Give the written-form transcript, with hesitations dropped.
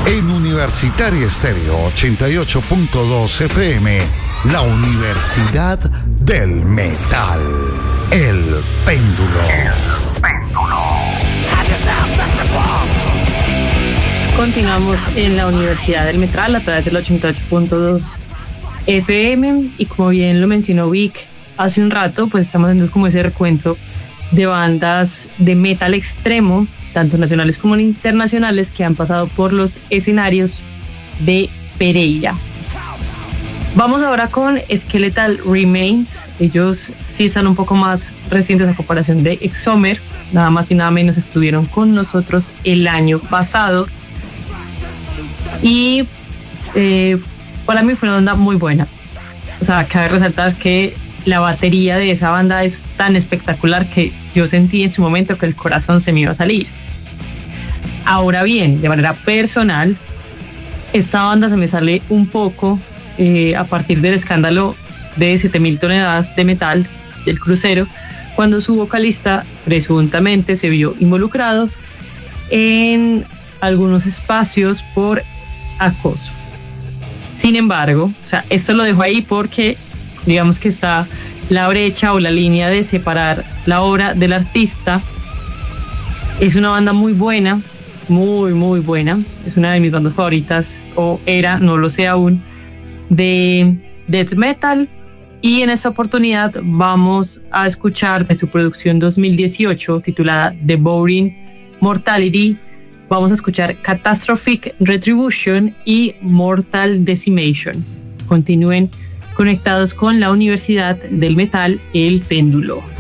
En Universitaria Estéreo 88.2 FM, la Universidad del Metal. El Péndulo. Continuamos en la Universidad del Metal a través del 88.2 FM y como bien lo mencionó Vic hace un rato, pues estamos haciendo como ese recuento de bandas de metal extremo, tanto nacionales como internacionales, que han pasado por los escenarios de Pereira. Vamos ahora con Skeletal Remains. Ellos sí están un poco más recientes a comparación de Exhumer. Nada más y nada menos estuvieron con nosotros el año pasado. Y para mí fue una banda muy buena. O sea, cabe resaltar que la batería de esa banda es tan espectacular que yo sentí en su momento que el corazón se me iba a salir. Ahora bien, de manera personal, esta banda se me sale un poco a partir del escándalo de 7.000 toneladas de metal del crucero, cuando su vocalista presuntamente se vio involucrado en algunos espacios por acoso. Sin embargo, o sea, esto lo dejo ahí porque digamos que está la brecha o la línea de separar la obra del artista. Es una banda muy buena, muy muy buena, es una de mis bandas favoritas, o era, no lo sé aún, de death metal, y en esta oportunidad vamos a escuchar de su producción 2018 titulada Devouring Mortality. Vamos a escuchar Catastrophic Retribution y Mortal Decimation. Continúen conectados con la Universidad del Metal, El Péndulo.